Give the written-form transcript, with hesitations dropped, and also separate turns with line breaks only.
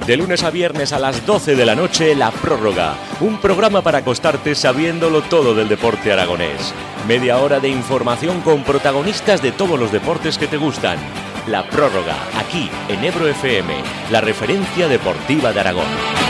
De lunes a viernes a las 12 de la noche, La Prórroga. Un programa para acostarte sabiéndolo todo del deporte aragonés. Media hora de información con protagonistas de todos los deportes que te gustan. La Prórroga, aquí en Ebro FM, la referencia deportiva de Aragón.